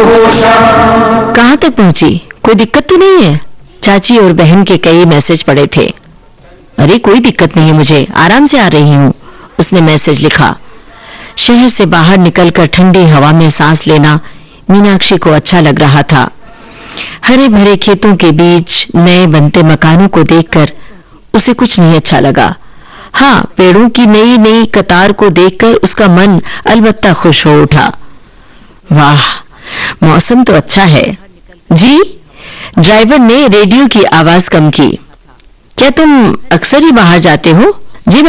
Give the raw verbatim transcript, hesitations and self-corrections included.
कहाँ तक पहुंची? कोई दिक्कत तो नहीं है? चाची और बहन के कई मैसेज पड़े थे। अरे कोई दिक्कत नहीं है, मुझे आराम से आ रही हूँ, उसने मैसेज लिखा। शहर से बाहर निकलकर ठंडी हवा में सांस लेना मीनाक्षी को अच्छा लग रहा था। हरे भरे खेतों के बीच नए बनते मकानों को देखकर उसे कुछ नहीं अच्छा लगा। हाँ, पेड़ों की नई नई कतार को देखकर उसका मन अलबत्ता खुश हो उठा। वाह, मौसम तो अच्छा है। जी, ड्राइवर ने रेडियो की आवाज कम की। क्या तुम अक्सर ही बाहर जाते हो?